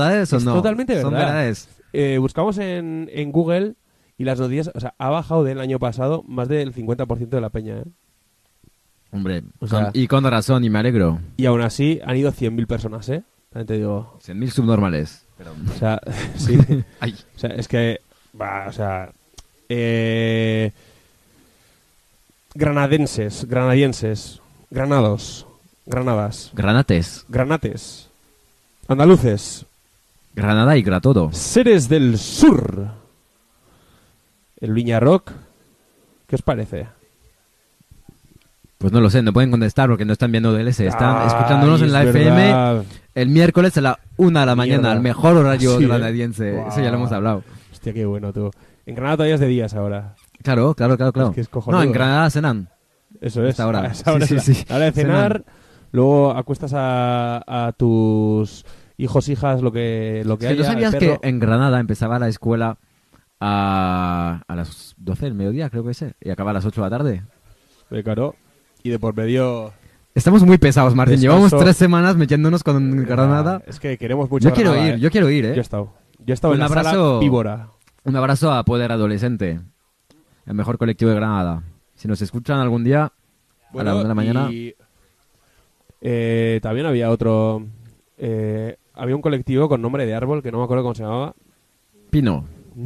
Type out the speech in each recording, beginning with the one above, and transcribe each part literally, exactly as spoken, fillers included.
¿Verdades o Es no? totalmente verdad. Son verdades. Eh, buscamos en, en Google y las noticias, o sea, ha bajado del año pasado más del cincuenta por ciento de la peña, ¿eh? Hombre, O sea- con- y con razón, y me alegro. Y aún así han ido cien mil personas, ¿eh? También te digo. cien mil subnormales. Pero... O sea, sí. Ay. O sea, es que, va, o sea, eh, granadenses, granadienses, granados, granadas, Granates. granates, andaluces, Granada y Gratodo. seres del sur, el Viña Rock, ¿qué os parece? Pues no lo sé, no pueden contestar porque no están viendo D L S. Están Ay, escuchándonos en la es F M verdad. el miércoles a la una de la Mierda. mañana, el mejor horario Sí, ¿eh? granadiense. Guau. Eso ya lo hemos hablado. Hostia, qué bueno, tú. En Granada todavía es de días ahora. Claro, claro, claro, claro. Es que es cojonudo. No, en Granada cenan. Eso es. Esta hora. A esa hora Sí, es sí, la- sí. la hora de cenar, Cenan. luego acuestas a, a tus hijos, hijas, lo que, lo que Es que haya. ¿no sabías el que perro. en Granada empezaba la escuela a, a las doce del mediodía, creo que es, y acaba a las ocho de la tarde? Eh, claro. Y de por medio. Estamos muy pesados, Martín. Descanso. Llevamos tres semanas metiéndonos con Granada. Es que queremos mucho. Yo quiero Granada, ir, ¿eh? yo quiero ir, ¿eh? Yo he estado. Yo he estado Un en la abrazo. sala víbora. Un abrazo a Poder Adolescente, el mejor colectivo de Granada. Si nos escuchan algún día, a la una de la mañana... Y, eh, también había otro. eh, había un colectivo con nombre de árbol que no me acuerdo cómo se llamaba. Pino.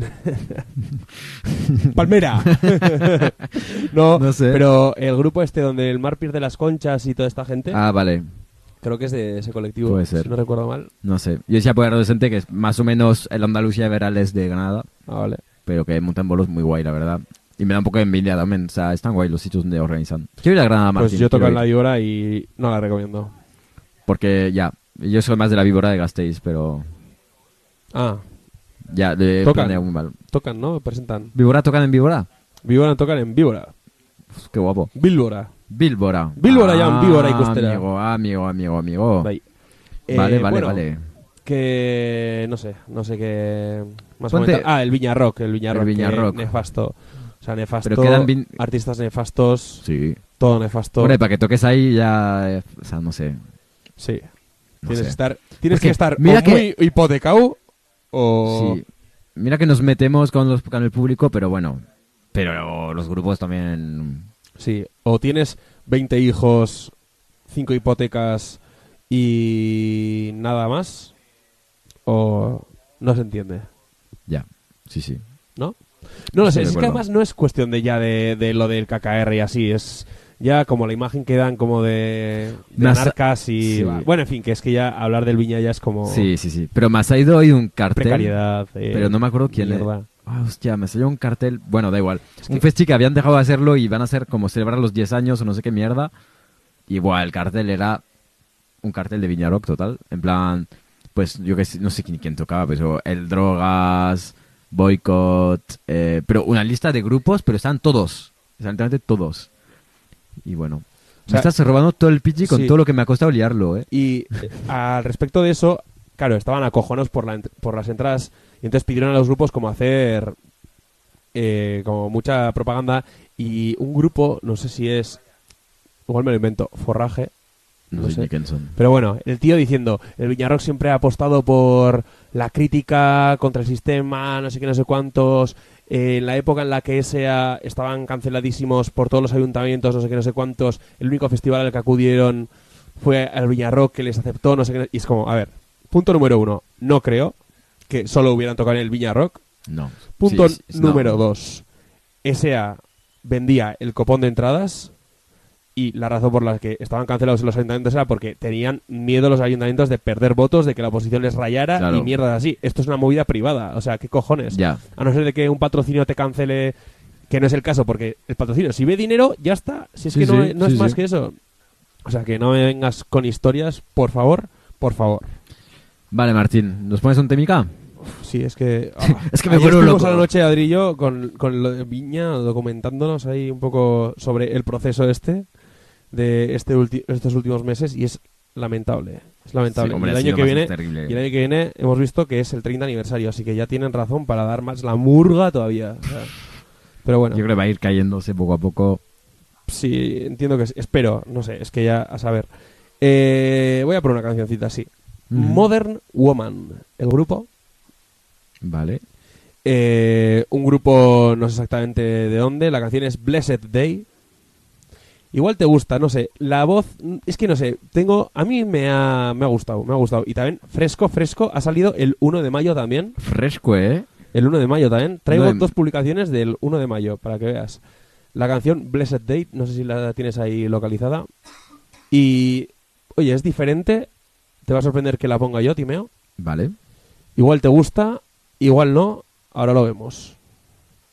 ¡Palmera! no, No sé. pero el grupo este donde el mar pierde las conchas y toda esta gente, Ah, vale. creo que es de ese colectivo. Puede ser. Si no recuerdo mal. No sé. Yo decía Poder Adolescente, que es más o menos el Andalucía Verales de Granada, Ah, vale. pero que montan bolos muy guay, la verdad. Y me da un poco de envidia también. O sea, están guay los sitios donde organizan. Quiero ir a Granada, Martín. Pues yo toco quiero en la ir. víbora y no la recomiendo. Porque ya, yo soy más de la víbora de Gasteiz, pero Ah, ya, le Tocan. planeo muy mal. tocan, ¿no? Presentan. ¿Víbora tocan en víbora? Víbora tocan en víbora. Uf, qué guapo. Víbora. Vílbora. Vílbora ya, en víbora y costera. Amigo, amigo, amigo, amigo. Ahí. Vale, Eh, vale, bueno, vale. Que no sé, no sé qué más Ponte- comentar. Ah, el Viña Rock, el Viña El Rock, Viña que Rock. nefasto. O sea, nefasto. Pero quedan vin- artistas nefastos, Sí. todo nefasto. Hombre, para que toques ahí ya... eh, o sea, no sé. Sí. No Tienes sé. que estar, tienes Porque que estar mira o que- muy hipotecado o Sí. Mira que nos metemos con, los, con el público, pero bueno. Pero los grupos también... sí, o tienes veinte hijos, cinco hipotecas y nada más, o no se entiende, Ya, sí, sí. ¿no? No lo sé, Estoy de es que acuerdo. además no es cuestión de ya de, de lo del K K R y así, es ya como la imagen que dan como de, de Más- anarcas y... sí. Bueno, en fin, que es que ya hablar del Viña ya es como Sí, sí, sí. Pero me ha salido hoy un cartel... precariedad. eh, Pero no me acuerdo quién es. mierda. Ah, hostia, me salió un cartel. Bueno, da igual. Es Un que- festi que habían dejado de hacerlo y van a hacer como celebrar los diez años o no sé qué mierda. Y buah, el cartel era un cartel de Viña Rock total. En plan, pues yo que sé, no sé quién, quién tocaba, pero el Drogas, Boycott, eh, pero una lista de grupos, pero están todos. Exactamente todos. Y bueno. O sea, me estás robando todo el pichi con sí. todo lo que me ha costado liarlo, ¿eh? Y eh, al respecto de eso, claro, estaban acojonados por, la, ent- por las entradas y entonces pidieron a los grupos como hacer eh, como mucha propaganda y un grupo, no sé si es, igual me lo invento, Forraje, No, no sé sé. ni quién son. pero bueno, el tío diciendo, el Viñarrock siempre ha apostado por la crítica contra el sistema, no sé qué, no sé cuántos. Eh, en la época en la que S E A estaban canceladísimos por todos los ayuntamientos, no sé qué, no sé cuántos, el único festival al que acudieron fue al Viñarrock, que les aceptó, no sé qué. Y es como, a ver, punto número uno, no creo que solo hubieran tocado en el Viñarrock. No. Punto Sí, sí, no. número dos, S E A vendía el copón de entradas y la razón por la que estaban cancelados en los ayuntamientos era porque tenían miedo los ayuntamientos de perder votos, de que la oposición les rayara Claro. y mierdas así. Esto es una movida privada, o sea, ¿qué cojones? Ya. A no ser de que un patrocinio te cancele, que no es el caso, porque el patrocinio, si ve dinero, ya está. Si es Sí, que no, sí, no sí, es más sí. que eso. O sea, que no me vengas con historias, por favor, por favor. Vale, Martín, ¿nos pones un temica? Sí, es que... ah. Es que me Ayer vuelvo estuvimos loco. a la noche, Adri y yo, con, con lo de Viña, documentándonos ahí un poco sobre el proceso este, de este ulti- estos últimos meses, y es lamentable. Es lamentable. Sí, hombre, y, el ha año sido que viene, bastante terrible. y el año que viene hemos visto que es el treinta aniversario, así que ya tienen razón para dar más la murga todavía. O sea, pero bueno, Yo creo que va a ir cayéndose poco a poco. sí, entiendo que... es- espero, no sé, es que ya a saber. Eh, voy a poner una cancioncita así. Ujú. Modern Woman, el grupo. Vale. Eh, un grupo, no sé exactamente de dónde. La canción es Blessed Day. Igual te gusta, no sé. La voz, es que no sé. Tengo, a mí me ha, me ha gustado, me ha gustado. Y también Fresco, Fresco ha salido el uno de mayo también. Fresco, ¿eh? El uno de mayo también. Traigo No, em- dos publicaciones del uno de mayo para que veas. La canción Blessed Day, no sé si la tienes ahí localizada. Y, oye, es diferente. Te va a sorprender que la ponga yo, Timeo. Vale. Igual te gusta, igual no. Ahora lo vemos.